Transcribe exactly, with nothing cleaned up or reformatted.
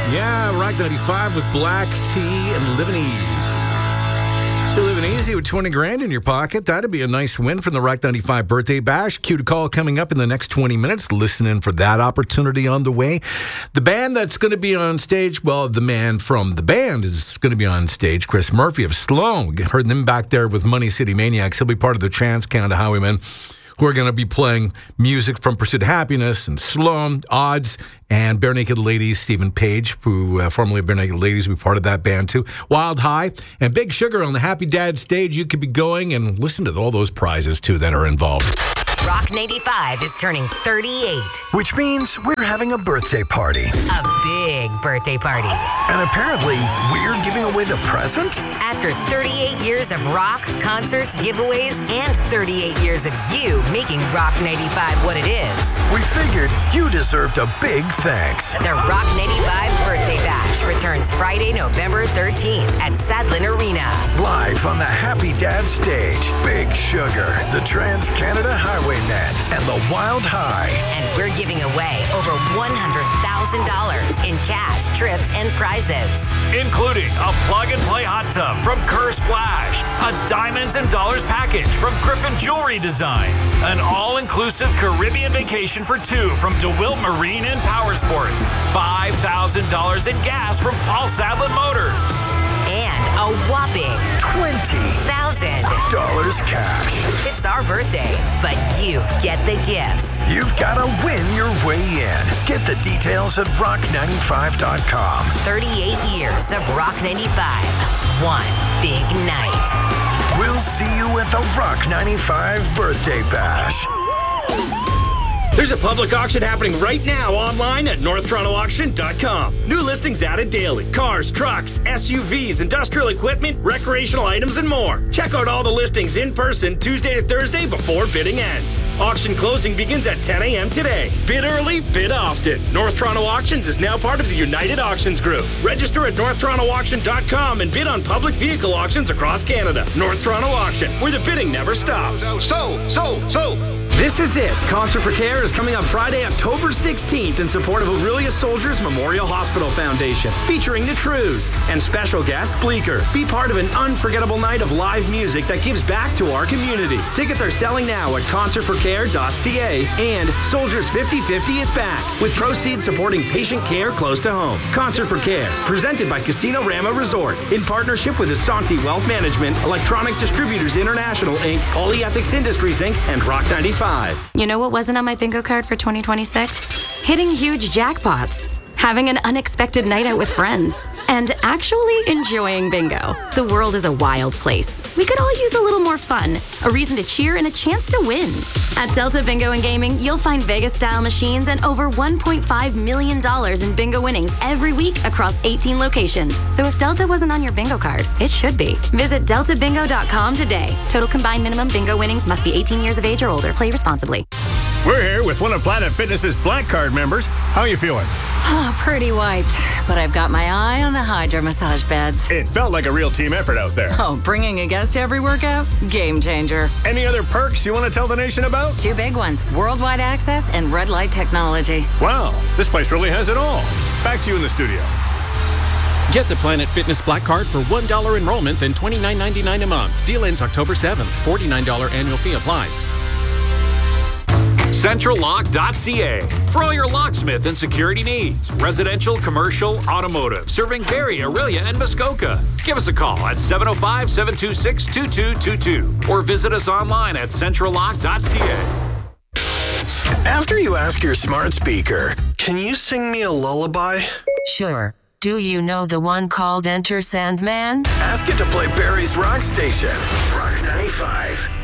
Yeah, Rock ninety-five with Black Tea and Living Easy. You're living easy with twenty grand in your pocket. That'd be a nice win from the Rock ninety-five birthday bash. Cue to call coming up in the next twenty minutes. Listen in for that opportunity on the way. The band that's going to be on stage, well, the man from the band is going to be on stage. Chris Murphy of Sloan. Heard them back there with Money City Maniacs. He'll be part of the Trans-Canada Highwaymen, who are going to be playing music from Pursuit of Happiness and Sloan, Odds, and Bare Naked Ladies. Stephen Page, who uh, formerly of Bare Naked Ladies, will be part of that band too. Wild High and Big Sugar on the Happy Dad stage. You could be going and listen to all those prizes too that are involved. Rock ninety-five is turning thirty-eight. Which means we're having a birthday party. A big birthday party. And apparently, we're giving away the present? After thirty-eight years of rock, concerts, giveaways, and thirty-eight years of you making Rock ninety-five what it is, we figured you deserved a big thanks. the Rock ninety-five Birthday Bash returns Friday, November thirteenth at Sadlin Arena. Live on the Happy Dad stage, Big Sugar, the Trans-Canada Highwaymen, and the Wild High. And we're giving away over one hundred thousand dollars in cash, trips, and prizes. Including a plug-and-play hot tub from Kerr Splash, a Diamonds and Dollars package from Griffin Jewelry Design, an all-inclusive Caribbean vacation for two from DeWilt Marine and Power Sports, five thousand dollars in gas from Paul Sadlin Motors. And a whopping twenty thousand dollars cash. It's our birthday, but you get the gifts. You've got to win your way in. Get the details at rock ninety-five dot com. thirty-eight years of Rock ninety-five. One big night. We'll see you at the Rock ninety-five Birthday Bash. There's a public auction happening right now online at north toronto auction dot com. New listings added daily. Cars, trucks, S U Vs, industrial equipment, recreational items, and more. Check out all the listings in person Tuesday to Thursday before bidding ends. Auction closing begins at ten a.m. today. Bid early, bid often. North Toronto Auctions is now part of the United Auctions Group. Register at north toronto auction dot com and bid on public vehicle auctions across Canada. North Toronto Auction, where the bidding never stops. So, so, so, so. This is it. Concert for Care is coming up Friday, October sixteenth in support of Aurelia Soldiers Memorial Hospital Foundation, featuring the Trews and special guest Bleecker. Be part of an unforgettable night of live music that gives back to our community. Tickets are selling now at concert for care dot c a, and Soldiers fifty fifty is back, with proceeds supporting patient care close to home. Concert for Care, presented by Casino Rama Resort, in partnership with Asante Wealth Management, Electronic Distributors International, Incorporated, Polyethics Industries, Incorporated, and Rock ninety-five. You know what wasn't on my bingo card for twenty twenty-six? Hitting huge jackpots, having an unexpected night out with friends, and actually enjoying bingo. The world is a wild place. We could all use a little more fun, a reason to cheer, and a chance to win. At Delta Bingo and Gaming, you'll find Vegas-style machines and over one point five million dollars in bingo winnings every week across eighteen locations. So if Delta wasn't on your bingo card, it should be. Visit delta bingo dot com today. Total combined minimum bingo winnings must be eighteen years of age or older. Play responsibly. We're here with one of Planet Fitness's Black Card members. How are you feeling? Oh, pretty wiped. But I've got my eye on the Hydra massage beds. It felt like a real team effort out there. Oh, bringing a guest to every workout? Game changer. Any other perks you want to tell the nation about? Two big ones, worldwide access and red light technology. Wow, this place really has it all. Back to you in the studio. Get the Planet Fitness Black Card for one dollar enrollment, then twenty-nine ninety-nine a month. Deal ends October seventh. forty-nine dollars annual fee applies. central lock dot c a. For all your locksmith and security needs. Residential, commercial, automotive. Serving Barrie, Aurelia, and Muskoka. Give us a call at seven oh five, seven two six, two two two two or visit us online at central lock dot c a. After you ask your smart speaker, can you sing me a lullaby? Sure. Do you know the one called Enter Sandman? Ask it to play Barrie's Rock Station. Rock ninety-five.